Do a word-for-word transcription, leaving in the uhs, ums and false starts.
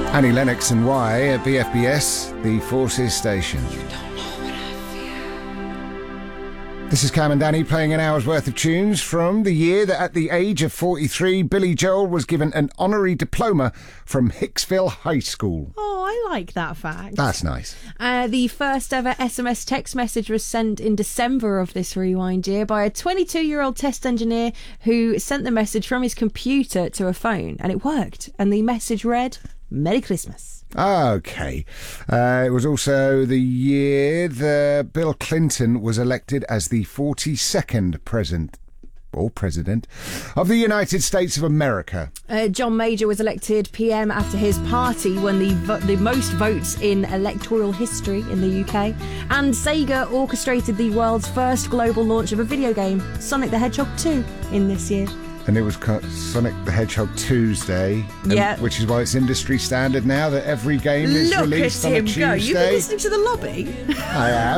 Annie Lennox and Y at B F B S, the Forces Station. This is Cam and Danny playing an hour's worth of tunes from the year that at the age of forty-three, Billy Joel was given an honorary diploma from Hicksville High School. Oh, I like that fact. That's nice. Uh, the first ever S M S text message was sent in December of this rewind year by a twenty-two-year-old test engineer who sent the message from his computer to a phone, and it worked. And the message read, "Merry Christmas." Okay. Uh, it was also the year that Bill Clinton was elected as the forty-second president or president of the United States of America. Uh, John Major was elected P M after his party won the vo- the most votes in electoral history in the U K. And Sega orchestrated the world's first global launch of a video game, Sonic the Hedgehog two, in this year. And it was Sonic the Hedgehog Tuesday, and, yeah. which is why it's industry standard now that every game is Look released at on him a Tuesday. go. You've been listening to The Lobby? I have.